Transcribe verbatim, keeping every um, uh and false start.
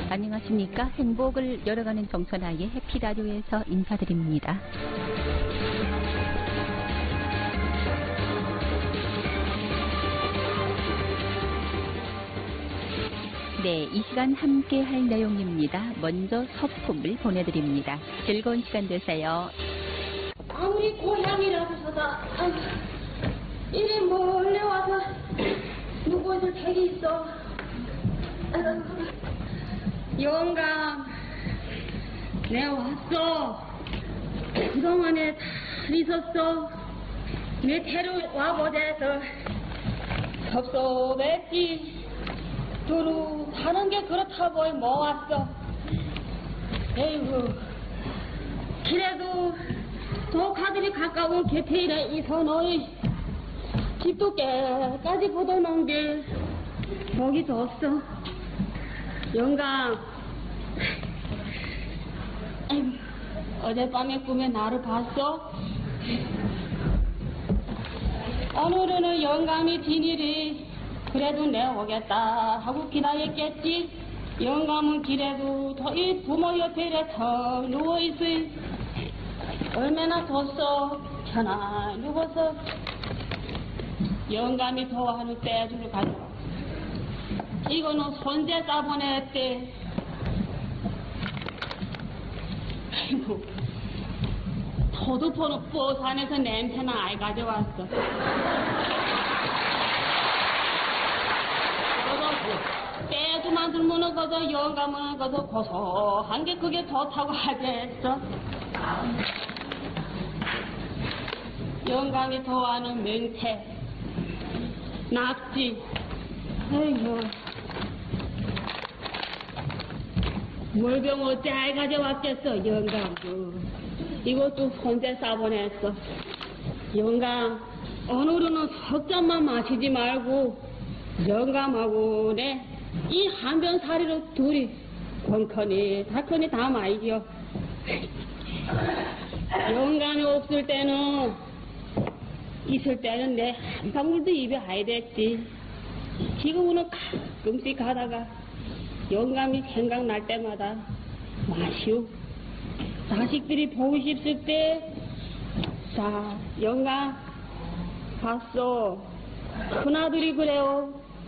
안녕하십니까. 행복을 열어가는 정선아의 해피라디오에서 인사드립니다. 네, 이 시간 함께 할 내용입니다. 먼저 소품을 보내드립니다. 즐거운 시간 되세요. 아무리 고향이라고서다 이리 멀리 와서 누구를 택이 있어. 영감, 내 왔어. 그동안에 잘 있었어. 내 태로 와보대서 섭섭했지. 두루 사는 게 그렇다고 뭐 왔어. 에이구, 그래도 조카들이 가까운 개태일에 있어. 너희 집도 깨까지 걷어놓은 게 보기 좋았어. 영감, 에이구, 어젯밤에 꿈에 나를 봤어? 오늘은 영감이 비닐이 그래도 내 오겠다 하고 기다렸겠지. 영감은 길에도 이 부모 옆에 이래 턱 누워있어. 얼마나 좋소. 편안히 누워서 영감이 좋아하는 떼주를 가져와. 이거는 손재 싸보냈대. 아이고, 토두포는 버산에서 냄새나 아이 가져왔어. 떼주만 들면은 거저 영감은 거저 고소한 게 그게 좋다고 하겠어. 영감이 좋아하는 맹태, 낙지. 아이고, 물병 어째 아이 가져왔겠어. 영감, 이것도 손재 싸보냈어. 영감, 오늘은 석 잔만 마시지 말고 영감하고 내 이 한 병 사리로 둘이 건커니 달커니 다 마이겨. 영감이 없을 때는 있을 때는 내 한 방울도 입에 아야 됐지. 지금은 가끔씩 가다가 영감이 생각날 때마다 마시오. 자식들이 보고 싶을 때, 자, 영감 봤어. 큰아들이 그래요.